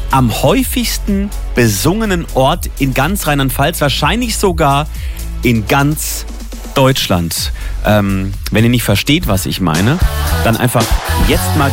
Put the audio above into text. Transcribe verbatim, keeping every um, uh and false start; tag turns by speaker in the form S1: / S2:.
S1: am häufigsten besungenen Ort in ganz Rheinland-Pfalz, wahrscheinlich sogar in ganz Deutschland. Ähm, wenn ihr nicht versteht, was ich meine, dann einfach jetzt mal